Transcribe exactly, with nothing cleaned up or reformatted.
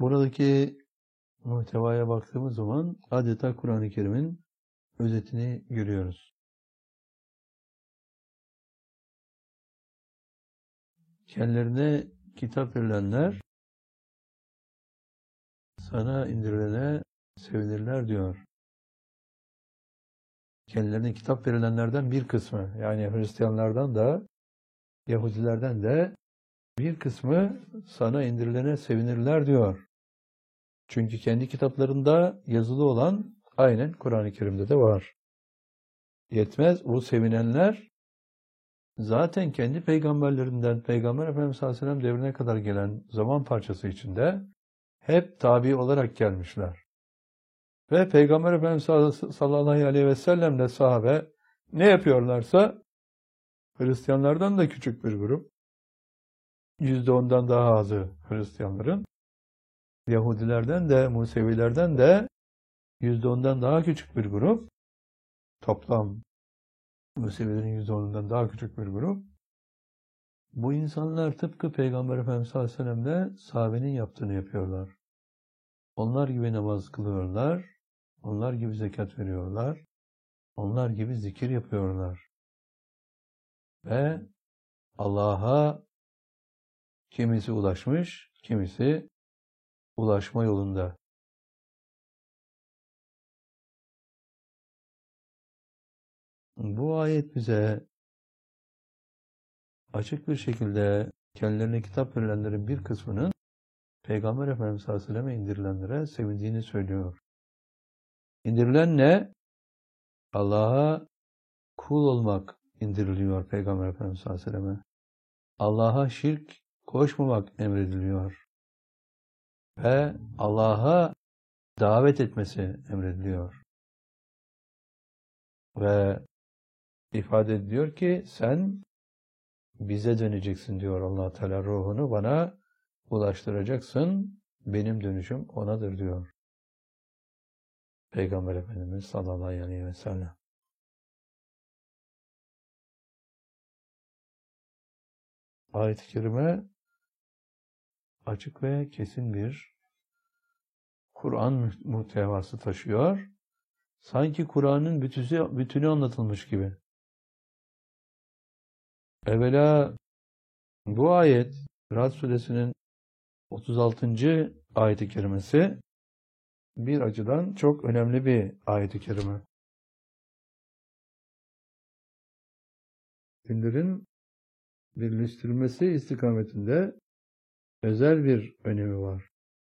Buradaki muhtevaya baktığımız zaman adeta Kur'an-ı Kerim'in özetini görüyoruz. Kendilerine kitap verilenler sana indirilene sevinirler diyor. Kendilerine kitap verilenlerden bir kısmı, yani Hristiyanlardan da Yahudilerden de bir kısmı sana indirilene sevinirler diyor. Çünkü kendi kitaplarında yazılı olan aynen Kur'an-ı Kerim'de de var. Yetmez, o sevinenler zaten kendi peygamberlerinden, Peygamber Efendimiz sallallahu aleyhi ve sellem devrine kadar gelen zaman parçası içinde hep tabi olarak gelmişler. Ve Peygamber Efendimiz sallallahu aleyhi ve sellemle sahabe ne yapıyorlarsa Hristiyanlardan da küçük bir grup, yüzde ondan daha azı Hristiyanların, Yahudilerden de, Musevilerden de yüzde ondan daha küçük bir grup, toplam Musevilerin yüzde onundan daha küçük bir grup. Bu insanlar tıpkı Peygamber Efendimiz sallallahu aleyhi ve sellem'le sahabenin yaptığını yapıyorlar. Onlar gibi namaz kılıyorlar, onlar gibi zekat veriyorlar, onlar gibi zikir yapıyorlar. Ve Allah'a kimisi ulaşmış, kimisi ulaşma yolunda. Bu ayet bize açık bir şekilde kendilerine kitap verilenlerin bir kısmının Peygamber Efendimiz sallallahu aleyhi ve sellem'e indirilenlere sevindiğini söylüyor. İndirilen ne? Allah'a kul olmak indiriliyor Peygamber Efendimiz sallallahu aleyhi ve selleme. Allah'a şirk koşmamak emrediliyor. Ve Allah'a davet etmesi emrediliyor. Ve ifade ediyor ki sen bize döneceksin diyor Allah Teala, ruhunu bana ulaştıracaksın. Benim dönüşüm onadır diyor Peygamber Efendimiz sallallahu aleyhi ve sellem. Ayet-i kerime açık ve kesin bir Kur'an muhtevası taşıyor. Sanki Kur'an'ın bütünü, bütünü anlatılmış gibi. Evvela bu ayet Ra'd suresinin otuz altıncı ayet-i kerimesi bir açıdan çok önemli bir ayet-i kerime. Dinlerin birleştirilmesi istikametinde özel bir önemi var.